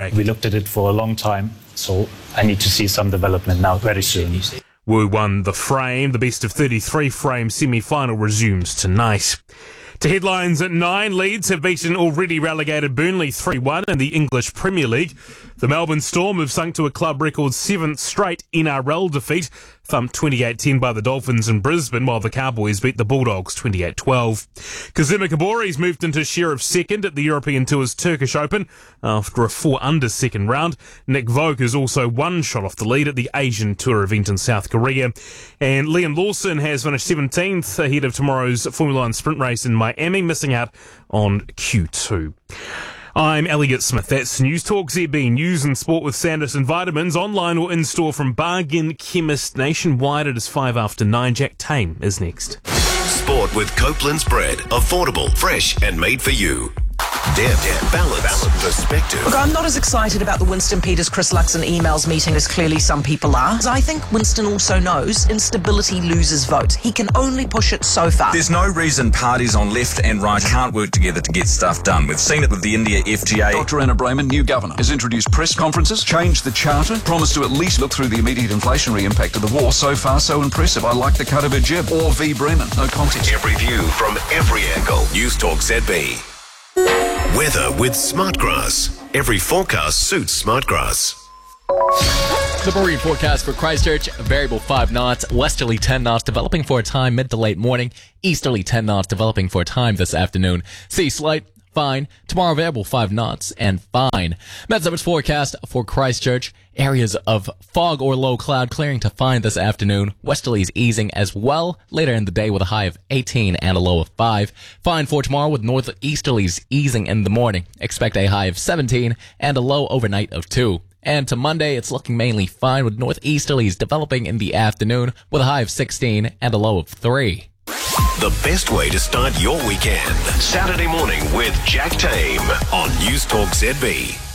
track. We looked at it for a long time, so I need to see some development now very soon. Wu won the frame. The best of 33 frame semi-final resumes tonight. To headlines at 9, Leeds have beaten already relegated Burnley 3-1 in the English Premier League. The Melbourne Storm have sunk to a club record 7th straight NRL defeat, thumped 28-10 by the Dolphins in Brisbane, while the Cowboys beat the Bulldogs 28-12. Kazuma Kabori's moved into share of second at the European Tour's Turkish Open after a 4-under second round. Nick Vogt is also one shot off the lead at the Asian Tour event in South Korea. And Liam Lawson has finished 17th ahead of tomorrow's Formula 1 sprint race in Miami, missing out on Q2. I'm Elliot Smith. That's News Talk ZB, news and sport with Sanderson Vitamins, online or in-store from Bargain Chemist nationwide. It is 5 after 9. Jack Tame is next. Sport with Copeland's bread. Affordable, fresh and made for you. Depth, balance, perspective. Look, I'm not as excited about the Winston Peters-Chris Luxon emails meeting as clearly some people are. I think Winston also knows instability loses votes. He can only push it so far. There's no reason parties on left and right can't work together to get stuff done. We've seen it with the India FTA. Dr. Anna Brayman, new governor, has introduced press conferences, changed the charter, promised to at least look through the immediate inflationary impact of the war. So far, so impressive. I like the cut of her jib. Or V. Brennan. No contest. Every view from every angle. News Talk ZB. Weather with Smartgrass. Every forecast suits Smartgrass. The marine forecast for Christchurch, variable 5 knots, westerly 10 knots developing for a time mid to late morning, easterly 10 knots developing for a time this afternoon. Sea slight, fine. Tomorrow variable 5 knots and fine. Met-Summers forecast for Christchurch, areas of fog or low cloud clearing to fine this afternoon. Westerlies easing as well later in the day with a high of 18 and a low of 5. Fine for tomorrow with northeasterlies easing in the morning. Expect a high of 17 and a low overnight of 2. And to Monday, it's looking mainly fine with northeasterlies developing in the afternoon with a high of 16 and a low of 3. The best way to start your weekend. Saturday morning with Jack Tame on News Talk ZB.